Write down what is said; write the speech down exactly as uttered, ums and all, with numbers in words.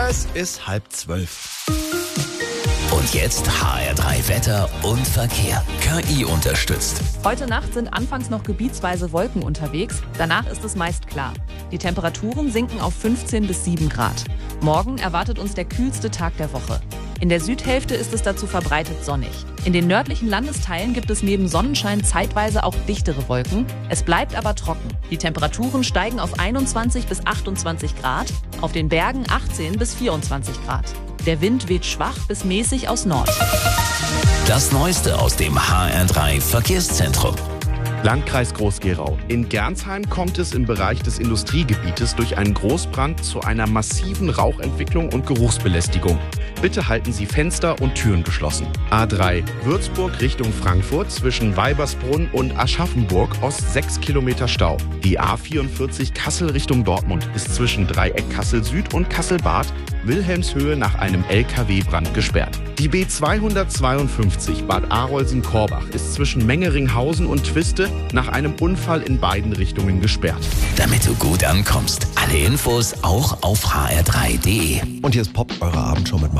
Es ist halb zwölf. Und jetzt H R drei Wetter und Verkehr. K I unterstützt. Heute Nacht sind anfangs noch gebietsweise Wolken unterwegs. Danach ist es meist klar. Die Temperaturen sinken auf fünfzehn bis sieben Grad. Morgen erwartet uns der kühlste Tag der Woche. In der Südhälfte ist es dazu verbreitet sonnig. In den nördlichen Landesteilen gibt es neben Sonnenschein zeitweise auch dichtere Wolken. Es bleibt aber trocken. Die Temperaturen steigen auf einundzwanzig bis achtundzwanzig Grad, auf den Bergen achtzehn bis vierundzwanzig Grad. Der Wind weht schwach bis mäßig aus Nord. Das Neueste aus dem H R drei Verkehrszentrum. Landkreis Groß-Gerau. In Gernsheim kommt es im Bereich des Industriegebietes durch einen Großbrand zu einer massiven Rauchentwicklung und Geruchsbelästigung. Bitte halten Sie Fenster und Türen geschlossen. A drei Würzburg Richtung Frankfurt zwischen Weibersbrunn und Aschaffenburg Ost sechs Kilometer Stau. Die A vierundvierzig Kassel Richtung Dortmund ist zwischen Dreieck Kassel Süd und Kassel-Bad Wilhelmshöhe nach einem L K W-Brand gesperrt. Die B zweihundertzweiundfünfzig Bad Arolsen-Korbach ist zwischen Mengeringhausen und Twiste nach einem Unfall in beiden Richtungen gesperrt. Damit du gut ankommst. Alle Infos auch auf h r drei punkt d e. Und hier ist Pop, eure Abendshow mit